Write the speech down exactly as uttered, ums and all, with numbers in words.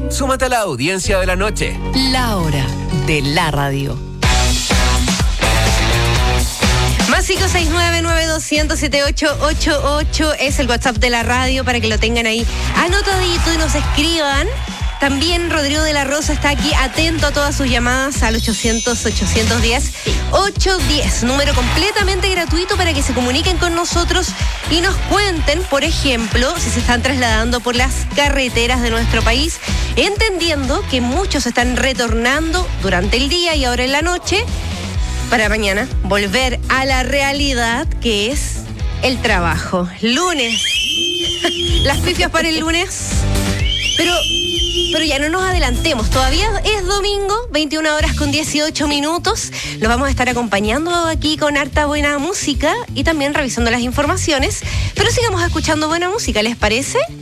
Súmate a la audiencia de la noche. La hora de la radio. Más cinco seis nueve, nueve dos cero cero, siete ocho ocho ocho es el WhatsApp de la radio para que lo tengan ahí anotadito y nos escriban. También Rodrigo de la Rosa está aquí atento a todas sus llamadas al ochocientos, ochocientos diez, ochocientos diez. Número completamente gratuito para que se comuniquen con nosotros y nos cuenten, por ejemplo, si se están trasladando por las carreteras de nuestro país, entendiendo que muchos están retornando durante el día y ahora en la noche, para mañana volver a la realidad que es el trabajo. Lunes. Las pifias para el lunes. Pero, pero ya no nos adelantemos. Todavía es domingo, veintiuna horas con dieciocho minutos. Los vamos a estar acompañando aquí con harta buena música y también revisando las informaciones. Pero sigamos escuchando buena música, ¿les parece?